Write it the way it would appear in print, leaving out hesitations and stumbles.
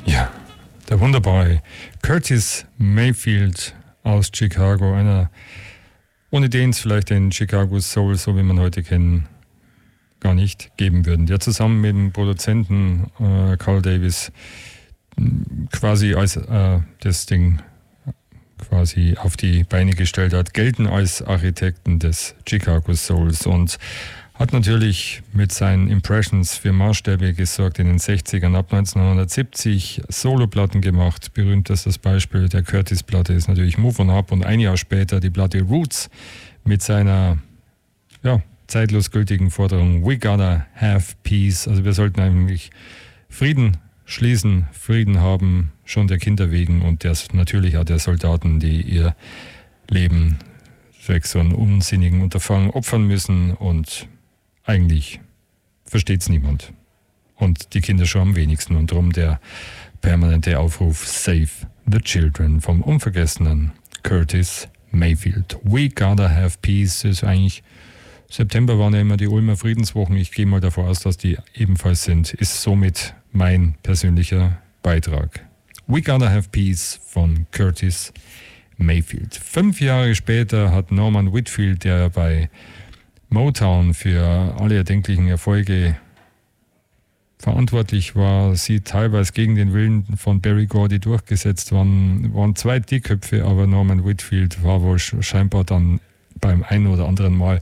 Ja, der wunderbare Curtis Mayfield aus Chicago, einer, ohne den es vielleicht den Chicago Soul, so wie man heute kennen, gar nicht geben würden. Der zusammen mit dem Produzenten Carl Davis quasi als das Ding quasi auf die Beine gestellt hat, gelten als Architekten des Chicago Souls und hat natürlich mit seinen Impressions für Maßstäbe gesorgt in den 60ern. Ab 1970 Soloplatten gemacht. Berühmtestes Beispiel der Curtis-Platte ist natürlich Move On Up und ein Jahr später die Platte Roots mit seiner zeitlos gültigen Forderung We Gotta Have Peace. Also wir sollten eigentlich Frieden schließen, Frieden haben, schon der Kinder wegen und natürlich auch der Soldaten, die ihr Leben durch so einen unsinnigen Unterfangen opfern müssen und eigentlich versteht es niemand. Und die Kinder schon am wenigsten. Und darum der permanente Aufruf Save the Children vom unvergessenen Curtis Mayfield. We Gotta Have Peace ist eigentlich, September waren ja immer die Ulmer Friedenswochen. Ich gehe mal davon aus, dass die ebenfalls sind. Ist somit mein persönlicher Beitrag. We Gotta Have Peace von Curtis Mayfield. 5 Jahre später hat Norman Whitfield, der bei Motown für alle erdenklichen Erfolge verantwortlich war, sie teilweise gegen den Willen von Berry Gordy durchgesetzt waren 2 Dickköpfe, aber Norman Whitfield war wohl scheinbar dann beim einen oder anderen Mal